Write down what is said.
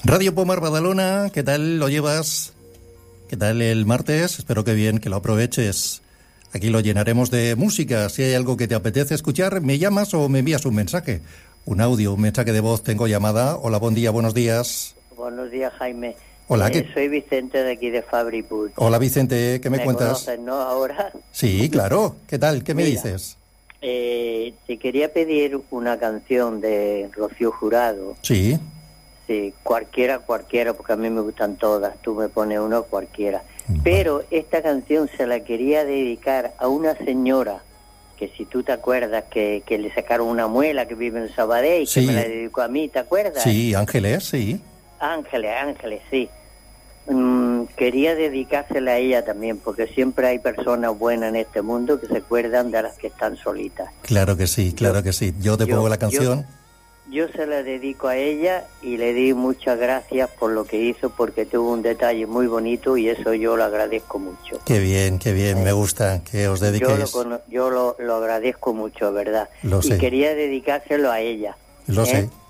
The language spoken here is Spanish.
Radio Pomar Badalona, ¿qué tal lo llevas? ¿Qué tal el martes? Espero que bien, que lo aproveches. Aquí lo llenaremos de música. Si hay algo que te apetece escuchar, me llamas o me envías un mensaje. Un audio, un mensaje de voz. Tengo llamada. Hola, buen día, buenos días. Buenos días, Jaime. Hola, soy Vicente de aquí de Fabri Puig. Hola, Vicente, ¿qué me cuentas? ¿Me conoces, no, ahora? Sí, claro. ¿Qué tal? ¿Qué me dices? Te quería pedir una canción de Rocío Jurado. Sí. Sí, cualquiera, porque a mí me gustan todas. Tú me pones uno, cualquiera. Pero esta canción se la quería dedicar a una señora que, si tú te acuerdas, que le sacaron una muela, que vive en Sabadell, Sí. que me la dedicó a mí, ¿te acuerdas? Sí, Ángeles, sí. Ángeles, sí. Quería dedicársela a ella también, porque siempre hay personas buenas en este mundo que se acuerdan de las que están solitas. Claro que sí, claro que sí. Yo te pongo la canción. Yo se la dedico a ella y le di muchas gracias por lo que hizo, porque tuvo un detalle muy bonito y eso yo lo agradezco mucho. Qué bien, me gusta que os dediquéis. Yo lo agradezco mucho, ¿verdad? Lo sé. Y quería dedicárselo a ella. Lo sé.